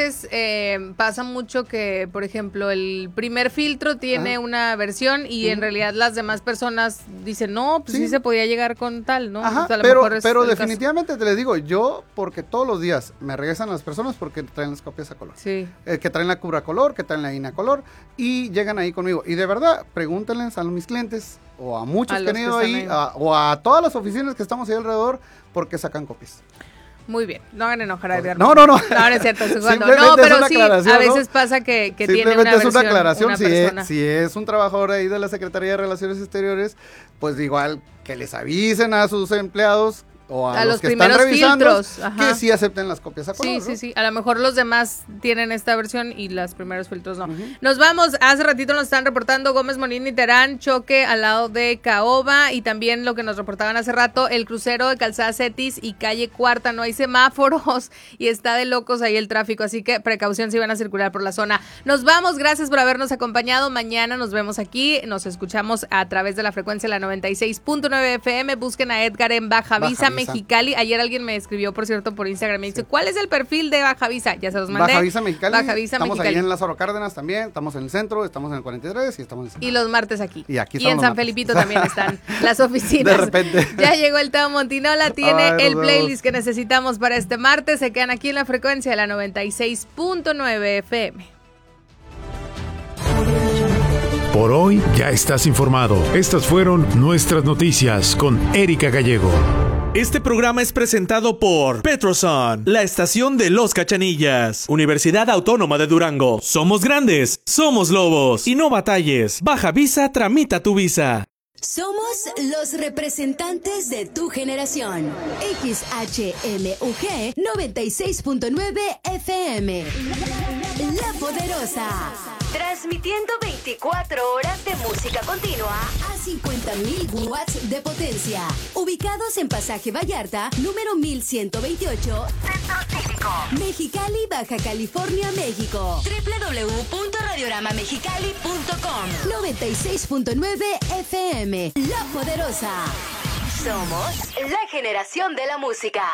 veces pasa mucho que, por ejemplo, el primer filtro tiene una versión y en realidad las demás personas dicen, no, pues sí se podía llegar con tal, ¿no? Ajá, Pues pero definitivamente te les digo, yo, porque todos los días me regresan las personas porque traen las copias a color. Sí. Que traen la cubra a color, que traen la INA a color y llegan ahí conmigo. Y de verdad, pregúntenles a mis clientes o a muchos que han ido ahí, o a todas las oficinas que estamos ahí alrededor, porque sacan copias. Muy bien, no hagan enojar a Edgar. No. No, es cierto, estoy jugando. No, pero sí, a veces pasa que tiene una versión, es una aclaración, una si es un trabajador ahí de la Secretaría de Relaciones Exteriores, pues igual que les avisen a sus empleados o a los que están revisando que sí acepten las copias a color. Sí. A lo mejor los demás tienen esta versión y los primeros filtros no. Nos vamos, hace ratito nos están reportando Gómez Morín y Terán, choque al lado de Caoba, y también lo que nos reportaban hace rato, el crucero de Calzada Cetis y calle Cuarta, no hay semáforos y está de locos ahí el tráfico, así que precaución si van a circular por la zona. Nos vamos, gracias por habernos acompañado, mañana nos vemos aquí, nos escuchamos a través de la frecuencia de la 96.9 FM, busquen a Edgar en Baja Visa Mexicali. Ayer alguien me escribió, por cierto, por Instagram, me dice, ¿cuál es el perfil de Baja Visa? Ya se los mandé. Baja Visa Mexicali. Estamos Mexicali. ahí en Lázaro Cárdenas también, estamos en el centro, estamos en el 43 y estamos en... Y los martes aquí. Y aquí en San Felipito también están las oficinas. De repente. Ya llegó el Teo Montinola, tiene el playlist que necesitamos para este martes. Se quedan aquí en la frecuencia de la 96.9 FM. Por hoy ya estás informado. Estas fueron nuestras noticias con Erika Gallego. Este programa es presentado por Petroson, la estación de Los Cachanillas, Universidad Autónoma de Durango. Somos grandes, somos lobos y no batalles. Baja Visa, tramita tu visa. Somos los representantes de tu generación. XHMUG 96.9 FM. La Poderosa. Transmitiendo 24 horas de música continua a 50.000 watts de potencia. Ubicados en Pasaje Vallarta, número 1128, Centro Cívico, Mexicali, Baja California, México. www.radioramamexicali.com 96.9 FM. La Poderosa. Somos la generación de la música.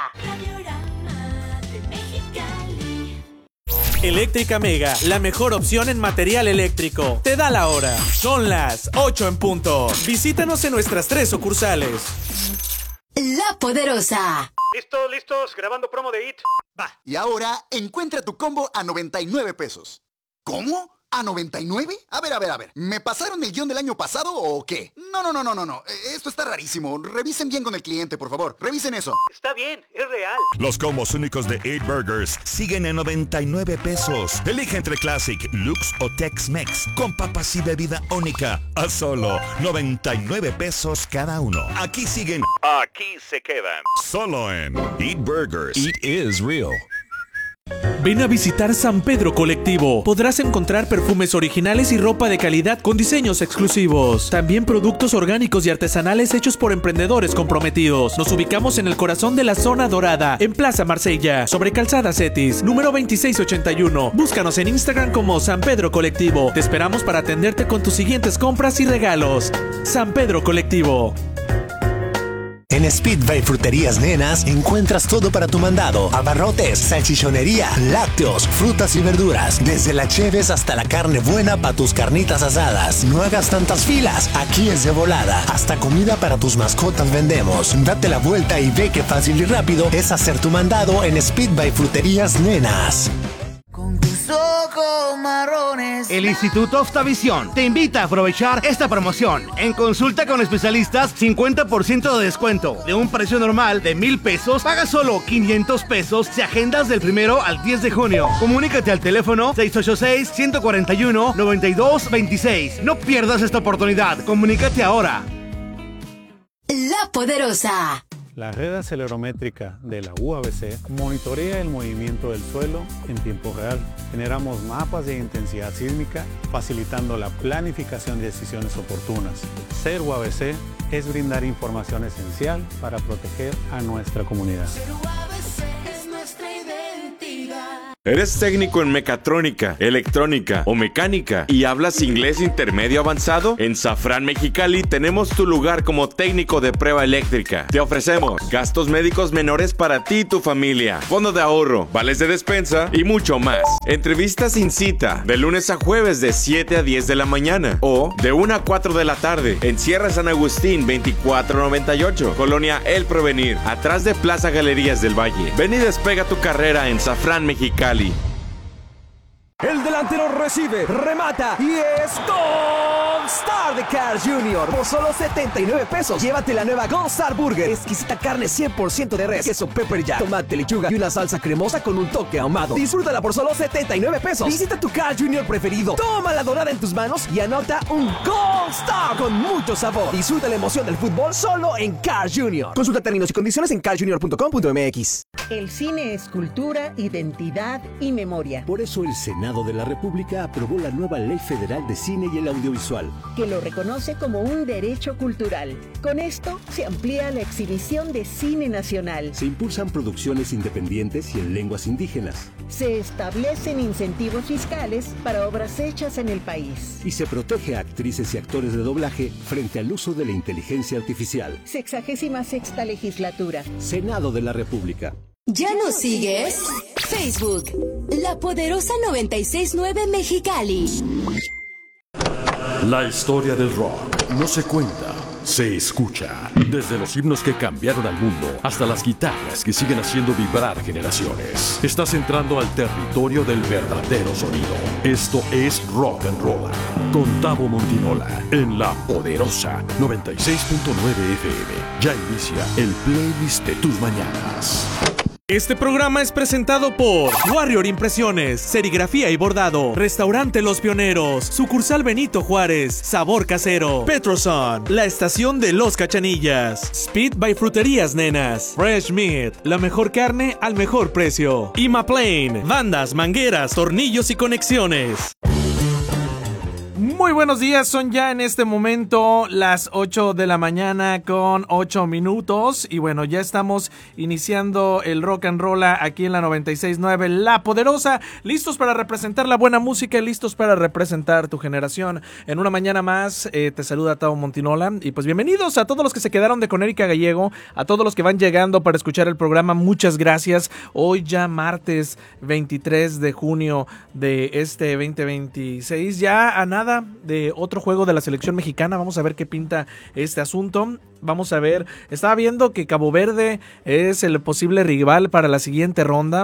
Eléctrica Mega, la mejor opción en material eléctrico. Te da la hora. Son las 8 en punto. Visítanos en nuestras 3 sucursales. La Poderosa. ¿Listos? Grabando promo de IT. Va. Y ahora encuentra tu combo a 99 pesos. ¿Cómo? ¿A 99? A ver. ¿Me pasaron el guión del año pasado o qué? No. Esto está rarísimo. Revisen bien con el cliente, por favor. Revisen eso. Está bien, es real. Los combos únicos de 8 Burgers siguen en 99 pesos. Elige entre Classic, Lux o Tex-Mex con papas y bebida única a solo 99 pesos cada uno. Aquí siguen. Aquí se quedan. Solo en 8 Burgers. It is real. Ven a visitar San Pedro Colectivo. Podrás encontrar perfumes originales y ropa de calidad con diseños exclusivos. También productos orgánicos y artesanales hechos por emprendedores comprometidos. Nos ubicamos en el corazón de la zona dorada, en Plaza Marsella, sobre Calzada Cetis, número 2681. Búscanos en Instagram como San Pedro Colectivo. Te esperamos para atenderte con tus siguientes compras y regalos. San Pedro Colectivo. En Speedway Fruterías Nenas encuentras todo para tu mandado: abarrotes, salchichonería, lácteos, frutas y verduras, desde la cheves hasta la carne buena para tus carnitas asadas. No hagas tantas filas, aquí es de volada. Hasta comida para tus mascotas vendemos. Date la vuelta y ve qué fácil y rápido es hacer tu mandado en Speedway Fruterías Nenas. Ojos marrones. El Instituto Oftavisión te invita a aprovechar esta promoción. En consulta con especialistas, 50% de descuento. De un precio normal de 1,000 pesos, paga solo 500 pesos si agendas del 1 al 10 de junio. Comunícate al teléfono 686-141-9226. No pierdas esta oportunidad. Comunícate ahora. La Poderosa. La red acelerométrica de la UABC monitorea el movimiento del suelo en tiempo real. Generamos mapas de intensidad sísmica, facilitando la planificación de decisiones oportunas. Ser UABC es brindar información esencial para proteger a nuestra comunidad. Ser UABC es nuestra identidad. ¿Eres técnico en mecatrónica, electrónica o mecánica y hablas inglés intermedio avanzado? En Safran Mexicali tenemos tu lugar como técnico de prueba eléctrica. Te ofrecemos gastos médicos menores para ti y tu familia, fondo de ahorro, vales de despensa y mucho más. Entrevistas sin cita, de lunes a jueves de 7 a 10 de la mañana o de 1 a 4 de la tarde en Sierra San Agustín 2498, Colonia El Provenir, atrás de Plaza Galerías del Valle. Ven y despega tu carrera en Safran Mexicali. El delantero recibe, remata y es Gold Star de Carl's Jr. Por solo 79 pesos, llévate la nueva Gold Star Burger. Exquisita carne 100% de res, queso pepper jack, tomate, lechuga y una salsa cremosa con un toque ahumado. Disfrútala por solo 79 pesos. Visita tu Carl's Jr. preferido, toma la dorada en tus manos y anota un Gold Star con mucho sabor. Disfruta la emoción del fútbol solo en Carl's Jr. Consulta términos y condiciones en carlsjr.com.mx. El cine es cultura, identidad y memoria. Por eso el Senado de la República aprobó la nueva Ley Federal de Cine y el Audiovisual, que lo reconoce como un derecho cultural. Con esto se amplía la exhibición de cine nacional. Se impulsan producciones independientes y en lenguas indígenas. Se establecen incentivos fiscales para obras hechas en el país. Y se protege a actrices y actores de doblaje frente al uso de la inteligencia artificial. 66ª legislatura. Senado de la República. ¿Ya nos sigues? Facebook, La Poderosa 969 Mexicali. La historia del rock no se cuenta, se escucha. Desde los himnos que cambiaron al mundo hasta las guitarras que siguen haciendo vibrar generaciones. Estás entrando al territorio del verdadero sonido. Esto es Rock and Roll con Tavo Montinola en La Poderosa 96.9 FM. Ya inicia el playlist de tus mañanas. Este programa es presentado por Warrior Impresiones, Serigrafía y Bordado, Restaurante Los Pioneros, Sucursal Benito Juárez, Sabor Casero, Petroson, La Estación de Los Cachanillas, Speed by Fruterías Nenas, Fresh Meat, la mejor carne al mejor precio, Imaplane, bandas, mangueras, tornillos y conexiones. Muy buenos días, son ya en este momento las 8 de la mañana con 8 minutos y bueno, ya estamos iniciando el Rock and Roll aquí en la 96.9 La Poderosa, listos para representar la buena música, listos para representar tu generación. En una mañana más te saluda Tavo Montinola y pues bienvenidos a todos los que se quedaron de con Erika Gallego, a todos los que van llegando para escuchar el programa, muchas gracias. Hoy ya martes 23 de junio de este 2026, ya a nada de otro juego de la selección mexicana. Vamos a ver qué pinta este asunto. Vamos a ver, estaba viendo que Cabo Verde es el posible rival para la siguiente ronda.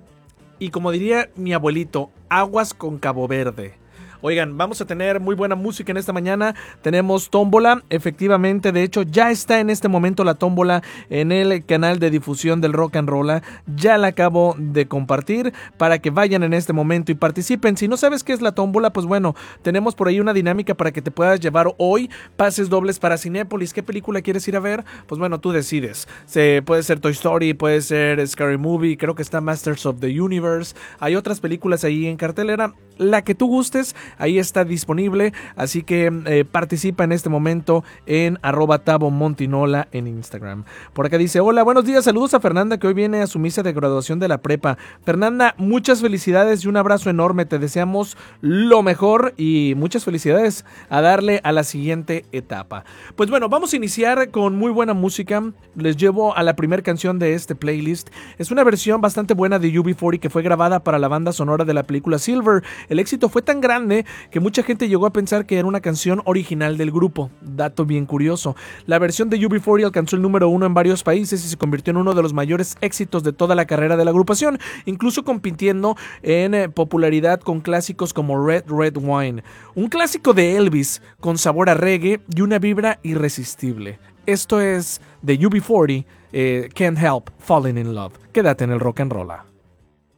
Y como diría mi abuelito, aguas con Cabo Verde. Oigan, vamos a tener muy buena música en esta mañana. Tenemos tómbola, efectivamente, de hecho ya está en este momento la tómbola en el canal de difusión del Rock and Roll. Ya la acabo de compartir para que vayan en este momento y participen. Si no sabes qué es la tómbola, pues bueno, tenemos por ahí una dinámica para que te puedas llevar hoy pases dobles para Cinépolis. ¿Qué película quieres ir a ver? Pues bueno, tú decides. Puede ser Toy Story, puede ser Scary Movie, creo que está Masters of the Universe. Hay otras películas ahí en cartelera. La que tú gustes, ahí está disponible, así que participa en este momento en @TavoMontinola en Instagram. Por acá dice, hola, buenos días, saludos a Fernanda que hoy viene a su misa de graduación de la prepa. Fernanda, muchas felicidades y un abrazo enorme, te deseamos lo mejor y muchas felicidades a darle a la siguiente etapa. Pues bueno, vamos a iniciar con muy buena música, les llevo a la primera canción de este playlist. Es una versión bastante buena de UB40 que fue grabada para la banda sonora de la película Silver. El éxito fue tan grande que mucha gente llegó a pensar que era una canción original del grupo. Dato bien curioso. La versión de UB40 alcanzó el número 1 en varios países y se convirtió en uno de los mayores éxitos de toda la carrera de la agrupación, incluso compitiendo en popularidad con clásicos como Red Red Wine, un clásico de Elvis con sabor a reggae y una vibra irresistible. Esto es de UB40, Can't Help Falling in Love. Quédate en el Rock and Roll.